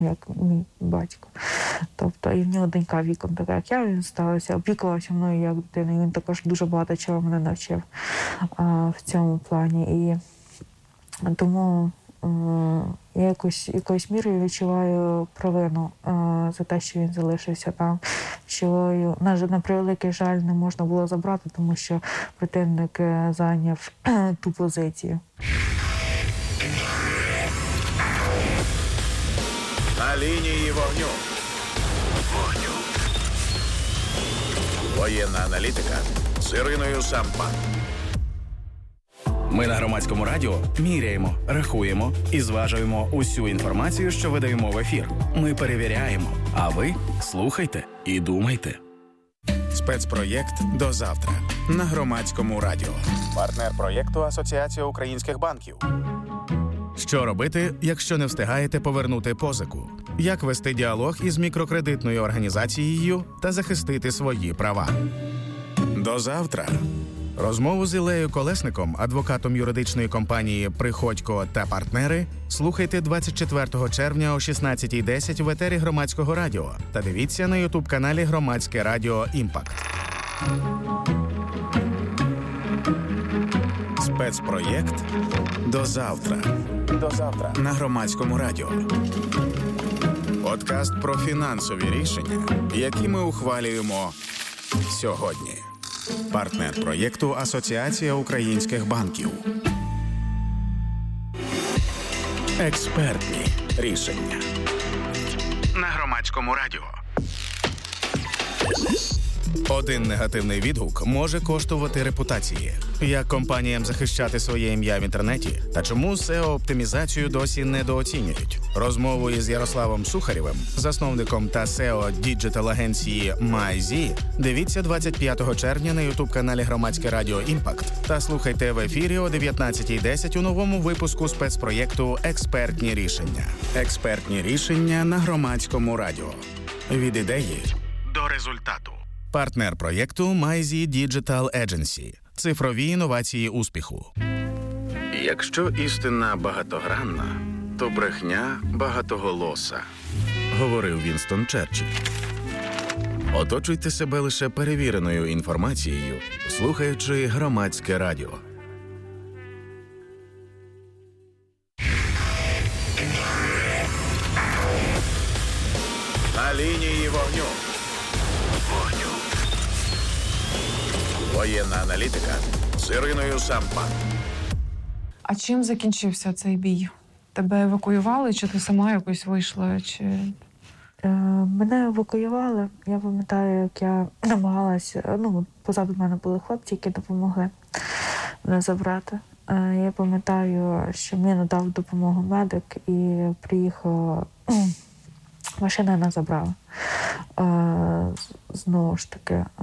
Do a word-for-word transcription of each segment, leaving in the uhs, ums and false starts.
як мій батько. Тобто, і в нього донька віком така, як я, він ставився, опікувався мною як дитиною. Він також дуже багато чого мене навчив а, в цьому плані. І тому а, я якось, якоюсь мірою відчуваю провину а, за те, що він залишився там. Що, на, на превеликий жаль, не можна було забрати, тому що противник зайняв ту позицію. На лінії вогню. Вогню. Воєнна аналітика з Іриною Сампан. Ми на Громадському радіо міряємо, рахуємо і зважуємо усю інформацію, що видаємо в ефір. Ми перевіряємо, а ви слухайте і думайте. Спецпроєкт «До завтра» на Громадському радіо. Партнер проєкту Асоціація українських банків. Що робити, якщо не встигаєте повернути позику? Як вести діалог із мікрокредитною організацією та захистити свої права? До завтра. Розмову з Іллею Колесником, адвокатом юридичної компанії «Приходько та партнери», слухайте двадцять четвертого червня о шістнадцятій десять в етері Громадського радіо та дивіться на ютуб-каналі Громадське радіо «Імпакт». Спецпроєкт «До завтра». До завтра на Громадському радіо. Подкаст про фінансові рішення, які ми ухвалюємо сьогодні. Партнер проєкту Асоціація українських банків. Експертні рішення на Громадському радіо. Один негативний відгук може коштувати репутації. Як компаніям захищати своє ім'я в інтернеті та чому сео-оптимізацію досі недооцінюють? Розмову із Ярославом Сухарєвим, засновником та сео діджитал-агенції MyZ, дивіться двадцять п'ятого червня на ютуб-каналі Громадське радіо «Імпакт» та слухайте в ефірі о дев'ятнадцятій десять у новому випуску спецпроєкту «Експертні рішення». Експертні рішення на Громадському радіо. Від ідеї до результату. Партнер проєкту MyZ Digital Agency. Цифрові інновації успіху. Якщо істина багатогранна, то брехня багатоголоса, говорив Вінстон Черчилль. Оточуйте себе лише перевіреною інформацією, слухаючи Громадське радіо. На лінії вогню. Вогню. Воєнна аналітика з Іриною Сампан. А чим закінчився цей бій? Тебе евакуювали, чи ти сама якось вийшла? Чи... Е, мене евакуювали. Я пам'ятаю, як я намагалася, ну, позаду мене були хлопці, які допомогли мене забрати. Е, я пам'ятаю, що мені надав допомогу медик і приїхала, машина нас забрала. Е, знову ж таки, е,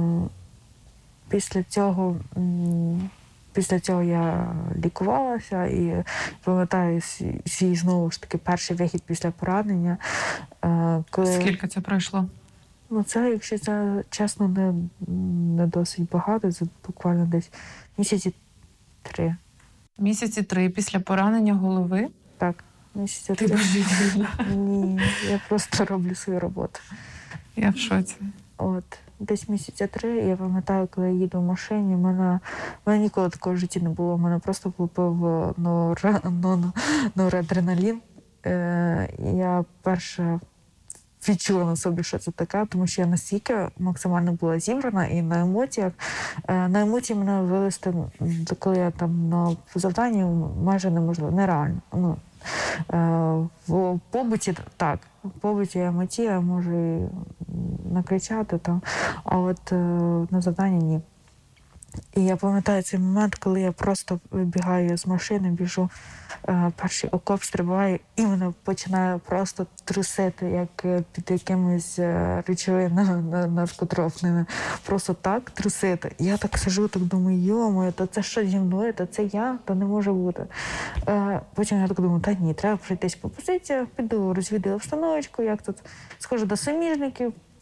після цього... Після цього я лікувалася і пам'ятаю свій, знову ж таки, перший вихід після поранення. Коли... Скільки це пройшло? Ну, це, якщо це, чесно, не, не досить багато, це буквально десь місяці три. Місяці три після поранення голови? Так, місяці три. Ти божевільна? Ні, я просто роблю свою роботу. Я в шоці. От. Десь місяця три, я пам'ятаю, коли я їду в машині, мене, мене ніколи такого в житті не було. Мене просто влупив норадреналін. Е, я перше відчула на собі, що це таке, тому що я настільки максимально була зібрана і на емоціях. Е, на емоції мене вивести, коли я там на завданні, майже неможливо, нереально. Ну, е, в побуті так. В побуті я емоція, я можу і накричати там, а от е, на завданні ні. І я пам'ятаю цей момент, коли я просто вибігаю з машини, біжу, е, перший окоп стрибаю, і мене починає просто трусити, як під якимись е, речовинами наркотропними. Просто так трусити. Я так сижу, так думаю, йо-моє, то це що зі мною, то це я, то не може бути. Е, потім я так думаю, та ні, треба пройтись по позиціях, піду розвідаю обстановочку, як тут, схожу до суміжників,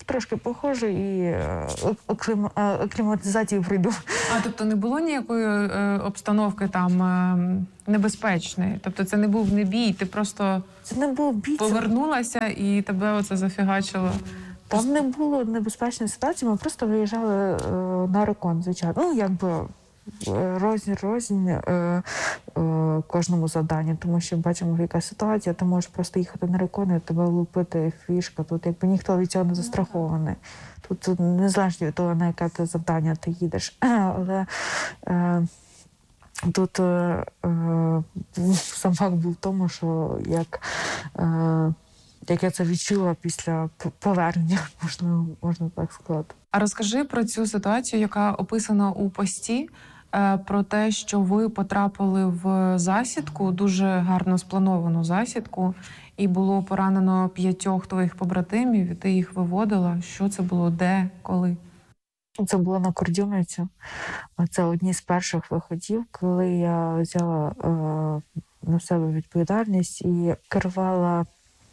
трошки похожу і акліматизацію пройду. А, тобто не було ніякої е, обстановки там е, небезпечної? Тобто це не був не бій, ти просто це не був бій, повернулася і тебе оце зафігачило? Там не було небезпечної ситуації, ми просто виїжджали е, на рекон, звичайно. Ну, якби рознь-рознь е, е, кожному завданню, тому що бачимо, яка ситуація, ти можеш просто їхати на рекон і тебе лупити фішка. Тут якби ніхто від цього не застрахований. Тут, тут незалежно від того, на яке ти завдання ти їдеш. Але е, тут е, е, сам факт був в тому, що як е, як я це відчула після повернення, можна, можна так сказати. А розкажи про цю ситуацію, яка описана у пості, про те, що ви потрапили в засідку, дуже гарно сплановану засідку, і було поранено п'ятьох твоїх побратимів, і ти їх виводила. Що це було, де, коли? Це було на Курдюмівці. Це одні з перших виходів, коли я взяла е, на себе відповідальність і керувала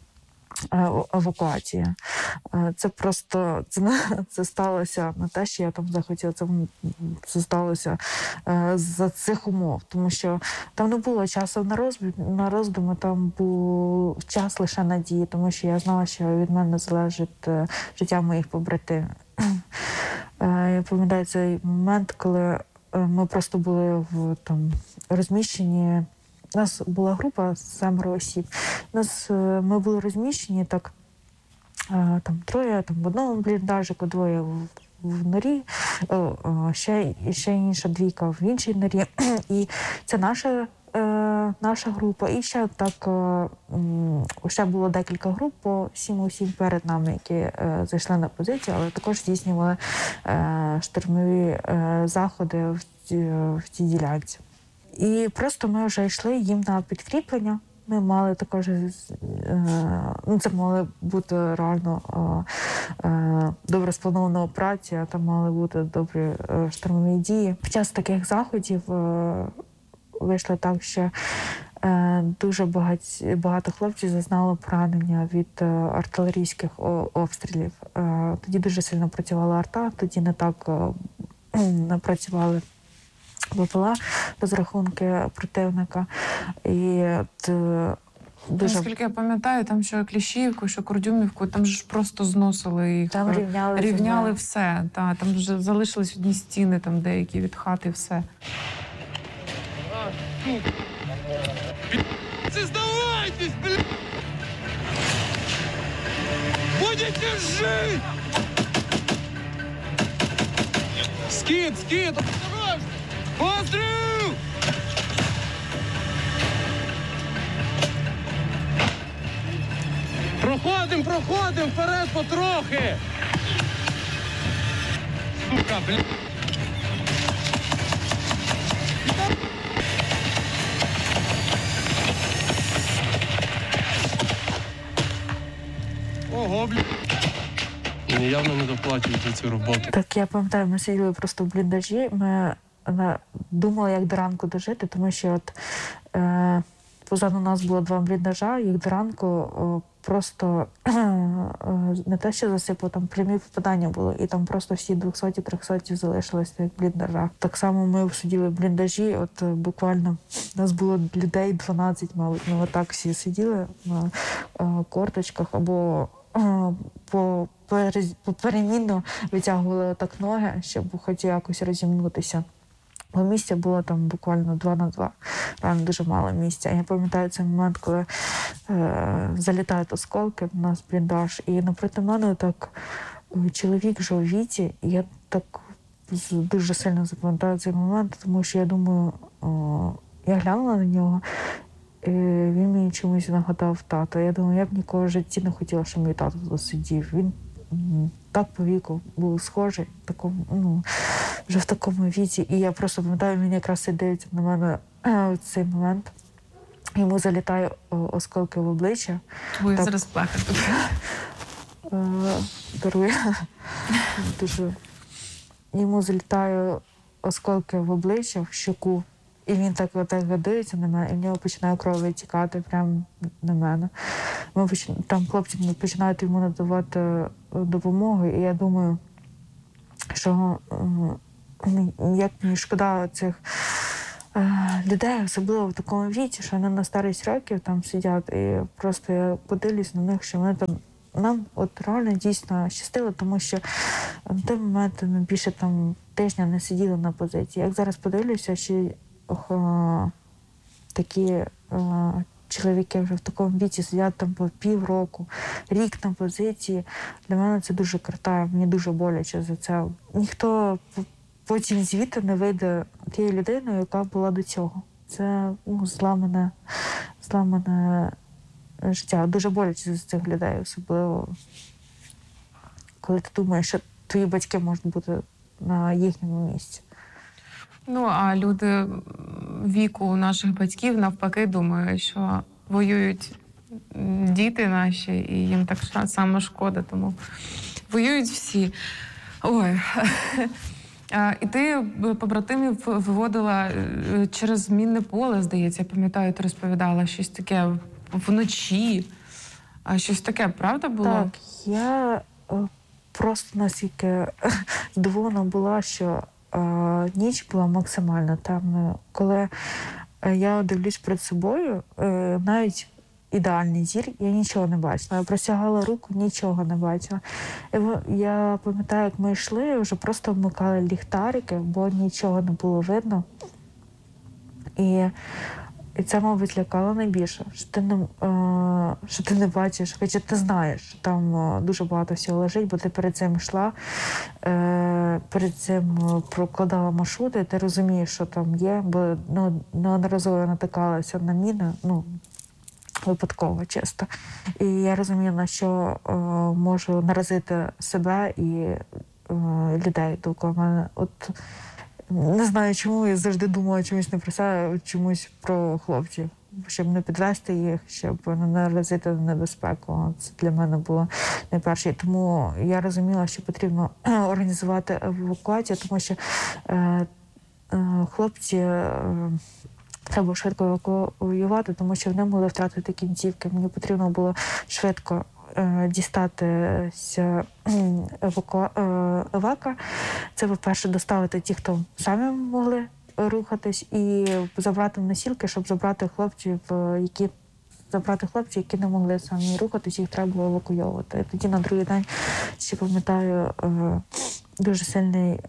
евакуація. Це просто, це, це сталося не те, що я там захотіла, це, це сталося за цих умов, тому що там не було часу на роздум, на роздуми, там був час лише надії, тому що я знала, що від мене залежить життя моїх побратимів. Я пам'ятаю цей момент, коли ми просто були в там розміщенні. У нас була група з семеро осіб. У нас, ми були розміщені так, там троє там, в одному бліндажику, двоє в, в норі, ще, ще інша двійка в іншій норі. І це наша, наша група. І ще так, ще було декілька груп по сім осіб перед нами, які зайшли на позицію, але також здійснювали штурмові заходи в, в цій ділянці. І просто ми вже йшли їм на підкріплення. Ми мали також, ну це мали бути реально добре спланована операція, там мали бути добрі штурмові дії. Під час таких заходів вийшло так, що дуже багато, багато хлопців зазнало поранення від артилерійських обстрілів. Тоді дуже сильно працювала арта, тоді не так напрацювали БПЛА, розрахунки противника. І от, дуже... Наскільки я пам'ятаю, там що Кліщіївку, що Курдюмівку, там ж просто зносили їх. Там рівняли, рівняли все. Та, там вже залишились одні стіни, там деякі від хати, все. Здавайтесь, блядь! Будете жить! Скид, скид! Постріл! Проходим, проходим, вперед потрохи! Сука, блядь! Ого, блядь! Мені явно не доплачують за цю роботу. Так, я пам'ятаю, ми сиділи просто в бліндажі, ми думали, як до ранку дожити, тому що от е, позаду нас було два бліндажа, їх до ранку о, просто е, не те, що засипало, там прямі попадання було, і там просто всі двохсоті-трьохсоті залишились в тих бліндажах. Так само ми сиділи в бліндажі, от буквально у нас було людей дванадцять, мабуть, ми отак всі сиділи на е, корточках або е, по поперемінно витягували отак ноги, щоб хоч якось розімнутися. Бо місця було там буквально два на два. Реально дуже мало місця. Я пам'ятаю цей момент, коли е, залітають осколки в нас в бліндаж, і напроти мене так чоловік вже у віці, і я так дуже сильно запам'ятаю цей момент, тому що я думаю, о, я глянула на нього, і він мені чомусь нагадав тата. Я думаю, я б ніколи в житті не хотіла, щоб мій тато тут сидів. Він так по віку був схожий, такому, ну, вже в такому віці. І я просто пам'ятаю, він якраз і дивиться на мене в цей момент. Йому залітає осколки в обличчя. Ой, я зараз плакати. Дарує. Дуже. Йому залітає осколки в обличчя, в щоку. І він так отак дивиться на мене, і в нього починає кров витікати прямо на мене. ми поч... там хлопці починають йому надавати допомогу, і я думаю, що як мені шкода цих людей, особливо в такому віці, що вони на старість років там сидять, і просто я подивлюсь на них, що вони там нам от реально дійсно щастило, тому що на той момент ми більше там тижня не сиділи на позиції. Як зараз подивлюся, що о, такі о, чоловіки вже в такому віці сидять там по півроку, рік на позиції, для мене це дуже картає, мені дуже боляче за це. Ніхто потім звідти не вийде тією людиною, яка була до цього. Це ну, зламане, зламане життя. Дуже боляче за цих людей, особливо коли ти думаєш, що твої батьки можуть бути на їхньому місці. Ну, а люди віку наших батьків навпаки думають, що воюють діти наші, і їм так само шкода, тому воюють всі. Ой. І ти побратимів виводила через мінне поле, здається, я пам'ятаю, ти розповідала щось таке вночі. А щось таке, правда, було? Так, я просто настільки здивована була, що е, ніч була максимально темною. Коли я дивлюсь перед собою, е, навіть ідеальний зір, я нічого не бачила. Я простягала руку, нічого не бачила. І я пам'ятаю, як ми йшли, вже просто вмикали ліхтарики, бо нічого не було видно. І І це, мабуть, лякало найбільше, що ти не, е, що ти не бачиш, хоча ти знаєш, що там е, дуже багато всього лежить, бо ти перед цим йшла, е, перед цим прокладала маршрути, і ти розумієш, що там є, бо ну, неодноразово я натикалася на міни, ну, випадково, чисто. І я розуміла, на що е, можу наразити себе і е, людей довкола мене. От, не знаю, чому я завжди думала чомусь не про себе, а чомусь про хлопців, щоб не підвести їх, щоб не наразити на небезпеку. Це для мене було найперше. Тому я розуміла, що потрібно організувати евакуацію, тому що е, е, хлопці е, треба швидко евакуювати, тому що вони могли втратити кінцівки. Мені потрібно було швидко дістатися евака. Це, по-перше, доставити ті, хто самі могли рухатись, і забрати носілки, щоб забрати хлопців, які забрати хлопців, які не могли самі рухатись, їх треба було евакуйовувати. Тоді на другий день, ще пам'ятаю, дуже сильний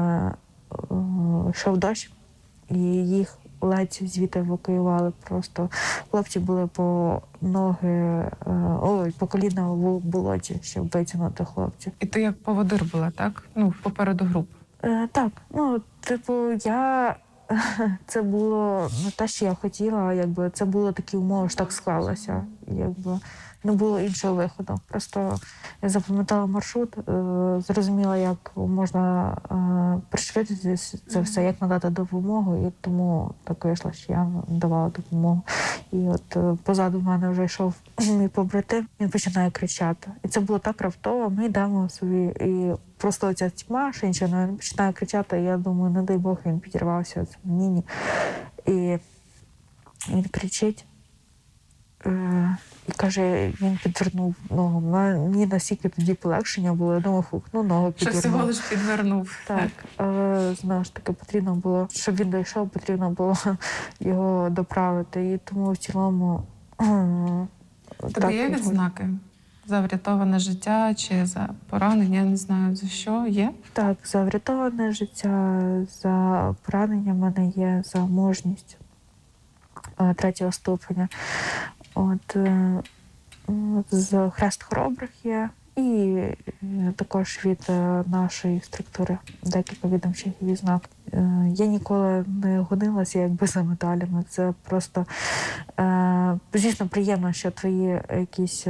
йшов дощ, і їх ледь звідти евакуювали. Просто хлопці були по ноги, ой, по коліна в болоті, щоб витягнути хлопців. І ти як поводир була, так? Ну, попереду групи. Е, так, ну, типу, я... Це було не те, що я хотіла, якби це було такі умови, що так склалося. Якби не було іншого виходу. Просто я запам'ятала маршрут, зрозуміла, як можна пришвидшити це все, як надати допомогу, і тому так вийшло, що я давала допомогу. І от позаду мене вже йшов мій побратим, він починає кричати. І це було так раптово, ми йдемо собі, і просто оця тьма, що нічого, він починає кричати, і я думаю, не дай Бог, він підірвався в міні. І він кричить, і каже, він підвернув ногу. Мені настільки тоді полегшення було, я думаю, фух, ну ногу підвернув. Що всього лиш підвернув. Так, але, знову ж таки, потрібно було, щоб він дійшов, потрібно було його доправити. І тому в цілому... Тобі є відзнаки? За врятоване життя чи за поранення, я не знаю, за що є? Так, за врятоване життя, за поранення в мене є, за мужність третього ступеня. От, з Хрест Хоробрих є, і також від нашої структури декілька відомчих відзнак. Я ніколи не гонилася якби за медалями. Це просто, звісно, приємно, що твої якісь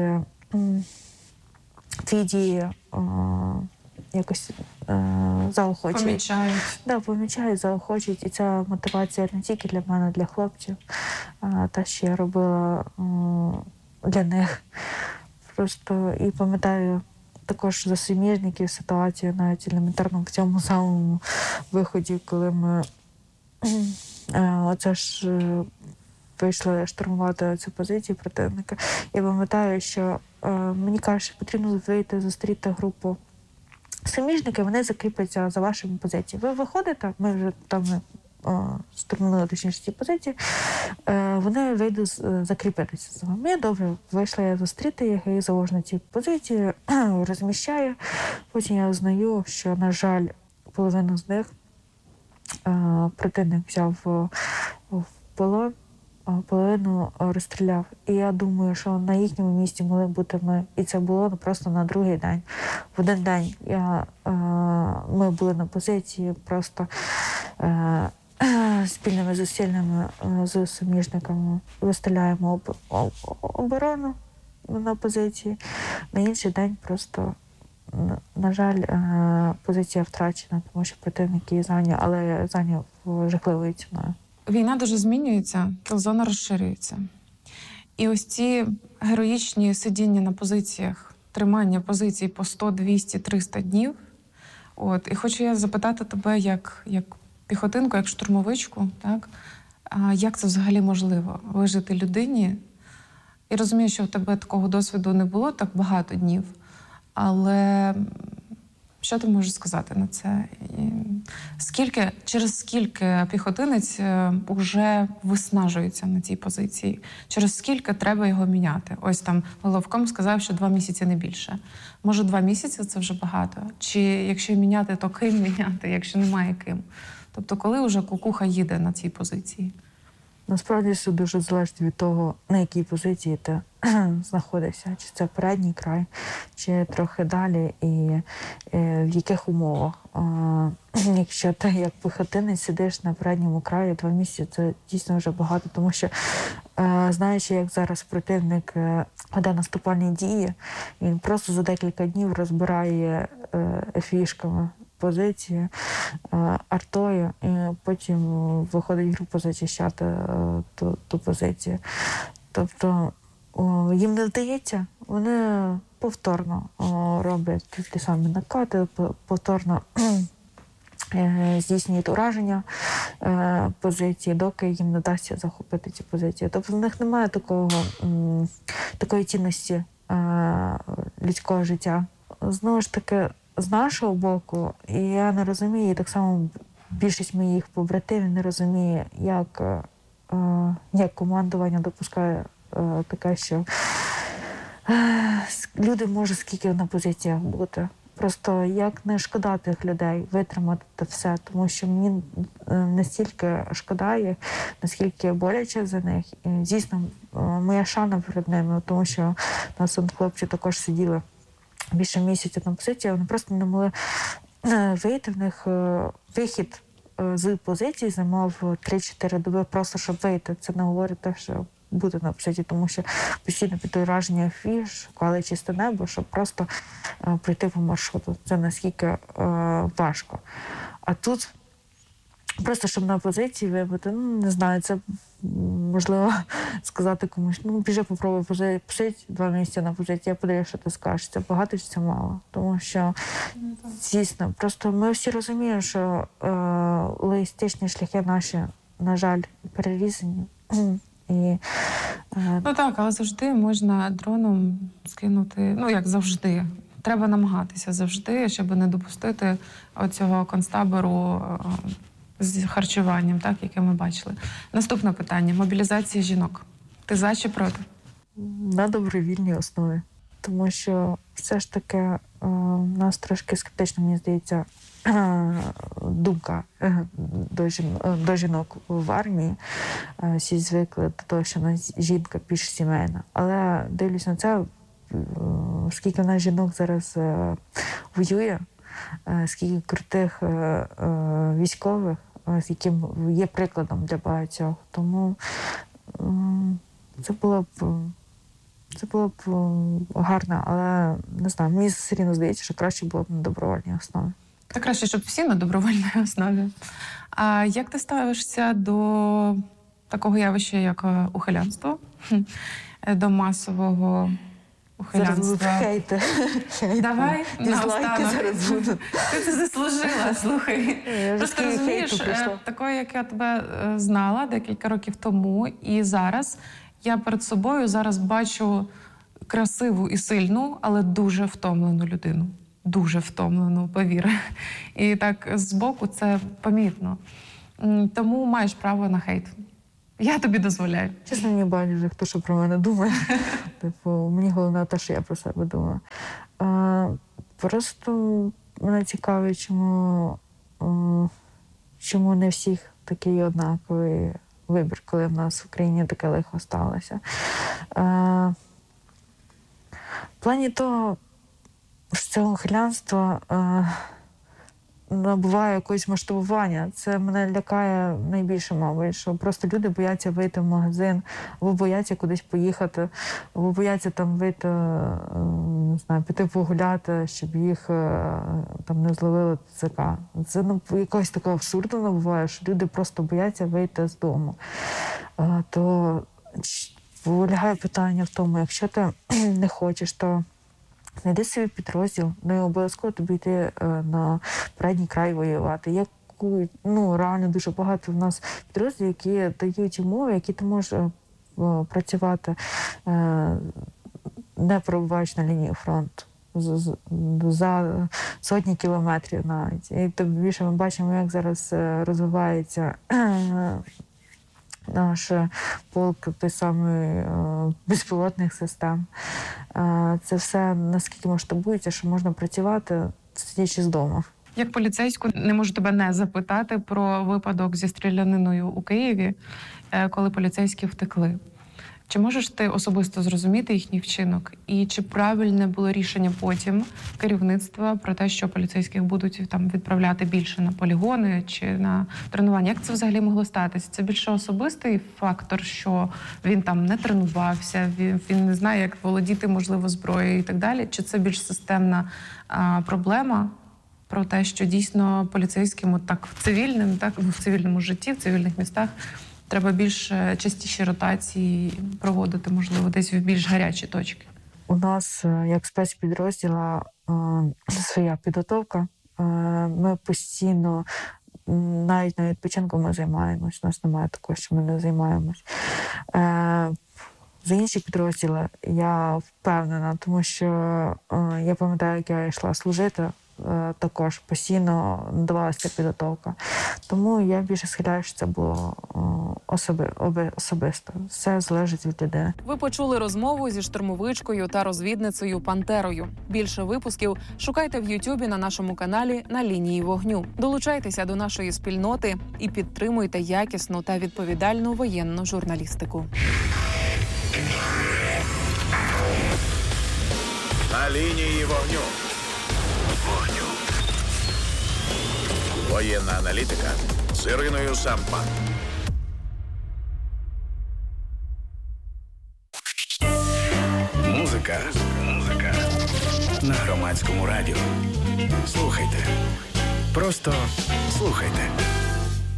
твої дії якось заохочують. Помічають. Да, помічають, заохочують. І ця мотивація не тільки для мене, для хлопців, а те, що я робила для них. Просто і пам'ятаю також за суміжників ситуацію навіть елементарно в цьому самому виході, коли ми оце ж вийшли штурмувати цю позицію противника. Я пам'ятаю, що е, мені кажуть, що потрібно вийти, зустріти групу суміжників, вони закріпляться за вашими позиціями. Ви виходите, ми вже там штурмнули точніше ці позиції, е, вони вийдуть закріпитися з вами. Я добре вийшла я зустріти їх і завожу на ці позиції, розміщаю. Потім я узнаю, що, на жаль, половину з них е, противник взяв в, в полон, а половину розстріляв. І я думаю, що на їхньому місці могли бути ми. І це було просто на другий день. В один день я, е, ми були на позиції, просто е, спільними зусиллями з суміжниками виставляємо об, об, оборону на позиції. На інший день просто, на, на жаль, позиція втрачена, тому що противник її зайняв, але зайняв жахливою ціною. Війна дуже змінюється, кілзона розширюється. І ось ці героїчні сидіння на позиціях, тримання позицій по сто, двісті, триста днів. От. І хочу я запитати тебе, як, як піхотинку, як штурмовичку, так? А як це взагалі можливо? Вижити людині? Я розумію, що в тебе такого досвіду не було так багато днів, але що ти можеш сказати на це? Скільки, через скільки піхотинець вже виснажується на цій позиції? Через скільки треба його міняти? Ось там головком сказав, що два місяці не більше. Може, два місяці – це вже багато? Чи якщо міняти, то ким міняти, якщо немає ким? Тобто, коли вже кукуха їде на цій позиції? Насправді все дуже залежить від того, на якій позиції ти знаходишся. Чи це передній край, чи трохи далі, і, і в яких умовах. А, якщо ти як піхотинець сидиш на передньому краї два місяці, це дійсно вже багато, тому що, а, знаючи, як зараз противник веде наступальні дії, він просто за декілька днів розбирає ефішками позиції, артою, і потім виходить група зачищати ту, ту позицію. Тобто їм не вдається, вони повторно роблять ті самі накати, повторно здійснюють ураження позиції, доки їм не вдасться захопити ці позиції. Тобто в них немає такого, такої цінності людського життя. Знову ж таки, з нашого боку, і я не розумію, і так само більшість моїх побратимів не розуміє, як, е, як командування допускає е, таке, що е, люди можуть скільки на позиціях бути. Просто як не шкода тих людей, витримати це все, тому що мені настільки шкода їх, наскільки боляче за них. І, дійсно, моя шана перед ними, тому що нас хлопці також сиділи більше місяця на позиції, вони просто не могли вийти. В них вихід з позиції займав три-чотири доби просто, щоб вийти. Це не говорить те, що бути на позиції, тому що постійно під ураження фіш, шукали чисте небо, щоб просто пройти по маршруту. Це наскільки важко. А тут просто, щоб на позиції вибути, ну, не знаю, це можливо сказати комусь, ну, біжи, попробуй посидь два місяці на позиції, я подивлюсь, що ти скажеш. Це багато чи це мало. Тому що, дійсно, просто ми всі розуміємо, що е, логістичні шляхи наші, на жаль, перерізані. І, е... Ну так, але завжди можна дроном скинути, ну як завжди. Треба намагатися завжди, щоб не допустити оцього концтабору з харчуванням, так, яке ми бачили. Наступне питання. Мобілізація жінок. Ти за чи проти? На добровільній основі. Тому що все ж таки у нас трошки скептично, мені здається, думка до жінок, до жінок в армії. Всі звикли до того, що жінка більш сімейна. Але дивлюсь на це, скільки в нас жінок зараз воює, скільки крутих військових, з яким є прикладом для багатьох. Тому це було б це було б гарно, але не знаю, мені все рівно здається, що краще було б на добровольній основі. Та краще, щоб всі на добровольній основі. А як ти ставишся до такого явища, як ухилянство, до масового ухилянства. Зараз хейти. Давай, наостанок. Зараз будуть. Ти це заслужила, слухай. Я Просто розумієш, такою, як я тебе знала декілька років тому, і зараз я перед собою зараз бачу красиву і сильну, але дуже втомлену людину. Дуже втомлену, повір. І так збоку це помітно. Тому маєш право на хейт. Я тобі дозволяю. Чесно, мені байдуже, хто що про мене думає. Типу, мені головне те, що я про себе думаю. А, просто мене цікавить, чому, а, чому не всіх такий однаковий вибір, коли в нас в Україні таке лихо сталося. А, в плані того, що це ухилянство набуває якогось масштабування. Це мене лякає найбільше, мабуть, що просто люди бояться вийти в магазин, або бояться кудись поїхати, або бояться там вийти, не знаю, піти погуляти, щоб їх там не зловили ТЦК. Це ну, якось таке абсурдно набуває, що люди просто бояться вийти з дому. То полягає питання в тому, якщо ти не хочеш, то знайди собі підрозділ, не обов'язково тобі йти е, на передній край воювати. Є ну, реально дуже багато в нас підрозділів, які дають умови, які ти можеш е, працювати, е, не пробуваючи на лінії фронту. За, за сотні кілометрів навіть. І тим більше ми бачимо, як зараз розвивається наш полк той самий е, безпілотних систем. Е, це все наскільки масштабується, що можна працювати, сидячи з дому. Як поліцейську не можу тебе не запитати про випадок зі стріляниною у Києві, е, коли поліцейські втекли. Чи можеш ти особисто зрозуміти їхній вчинок? І чи правильне було рішення потім керівництва про те, що поліцейських будуть там відправляти більше на полігони чи на тренування? Як це взагалі могло статися? Це більше особистий фактор, що він там не тренувався, він, він не знає, як володіти, можливо, зброєю і так далі? Чи це більш системна а, проблема про те, що дійсно поліцейським так в цивільному, так в цивільному житті, в цивільних містах треба більш частіші ротації проводити, можливо, десь в більш гарячі точки? У нас, як спецпідрозділа, своя підготовка. Ми постійно, навіть на відпочинку ми займаємось. У нас немає такого, що ми не займаємось. За інші підрозділи я впевнена, тому що я пам'ятаю, як я йшла служити, також постійно надавалася підготовка. Тому я більше схиляю, що це було особи, оби, особисто. Все залежить від людини. Ви почули розмову зі штурмовичкою та розвідницею Пантерою. Більше випусків шукайте в Ютубі на нашому каналі «На лінії вогню». Долучайтеся до нашої спільноти і підтримуйте якісну та відповідальну воєнну журналістику. На лінії вогню. Вогню. Воєнна аналітика з Іриною Сампан. Музика. Музика. На Громадському радіо. Слухайте. Просто слухайте.